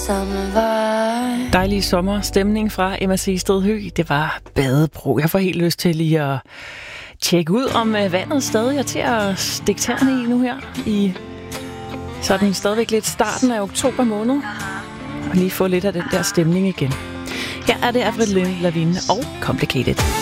samme vej. Dejlig sommerstemning fra Emma Seested Høgh. Det var badebro. Jeg får helt lyst til lige at tjekke ud, om vandet stadig er til at stikke tæerne i nu her. I sådan stadigvæk lidt starten af oktober måned. Og lige få lidt af den der stemning igen. Her er det Avril Lavigne og Complicated.